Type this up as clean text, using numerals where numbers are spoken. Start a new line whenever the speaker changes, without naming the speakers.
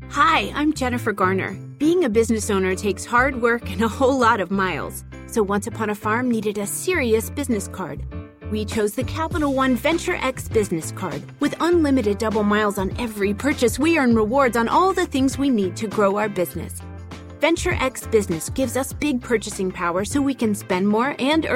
Hi, I'm Jennifer Garner. Being a business owner takes hard work and a whole lot of miles. So Once Upon a Farm needed a serious business card. We chose the Capital One Venture X business card. With unlimited double miles on every purchase, we earn rewards on all the things we need to grow our business. Venture X Business gives us big purchasing power so we can spend more and earn